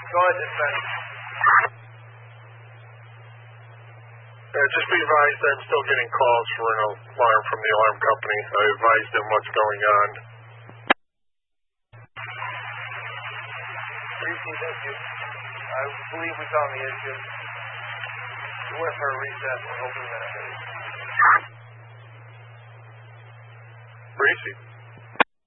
Go ahead, dispatch. Just be advised I'm still getting calls for an alarm from the alarm company. I advised them what's going on. Briefly, thank you. I believe we found the issue. We went for a recess and hoping that it is. Gracie.